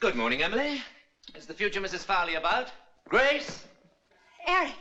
Good morning, Emily. Is the future Mrs. Farley about? Grace? Eric.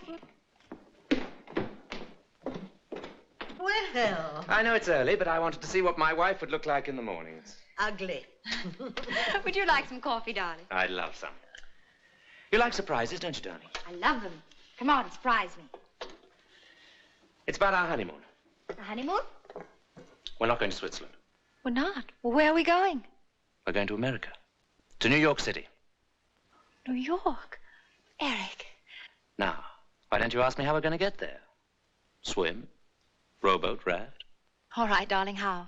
Well. I know it's early, but I wanted to see what my wife would look like in the mornings. Ugly. Would you like some coffee, darling? I'd love some. You like surprises, don't you, darling? I love them. Come on, surprise me. It's about our honeymoon. The honeymoon? We're not going to Switzerland. We're not. Well, where are we going? We're going to America. To New York City. New York? Eric. Now, why don't you ask me how we're going to get there? Swim? Rowboat? Raft? All right, darling, how?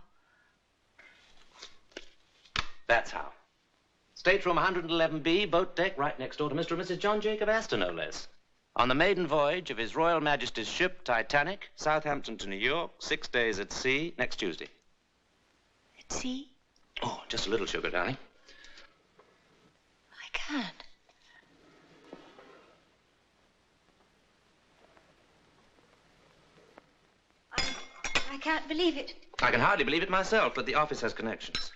That's how. Stateroom 111B, boat deck, right next door to Mr. and Mrs. John Jacob Astor, no less. On the maiden voyage of His Royal Majesty's ship, Titanic, Southampton to New York, 6 days at sea, next Tuesday. At sea? Oh, just a little sugar, darling. I can't. I can't believe it. I can hardly believe it myself, but the office has connections.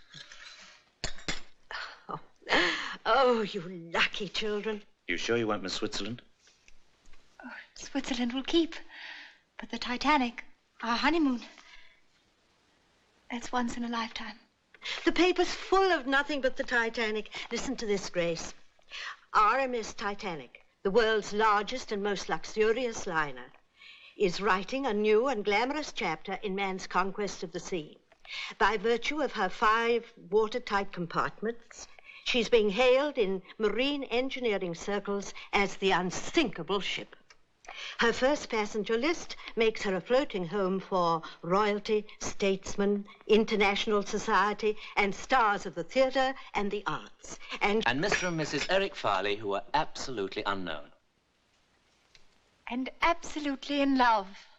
Oh, you lucky children. You sure you won't miss Switzerland? Oh, Switzerland will keep. But the Titanic, our honeymoon, that's once in a lifetime. The paper's full of nothing but the Titanic. Listen to this, Grace. RMS Titanic, the world's largest and most luxurious liner, is writing a new and glamorous chapter in man's conquest of the sea. By virtue of her 5 watertight compartments, she's being hailed in marine engineering circles as the unsinkable ship. Her first passenger list makes her a floating home for royalty, statesmen, international society, and stars of the theater and the arts. And Mr. and Mrs. Eric Farley, who are absolutely unknown. And absolutely in love.